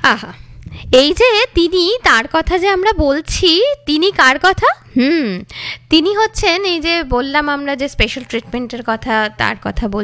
আহা, এই যে তিনি, তার কথা যে আমরা বলছি, তিনি কার কথা? তিনি হচ্ছেন, এই যে বললাম আমরা যে স্পেশাল ট্রিটমেন্টের কথা, তার কথা বলছি।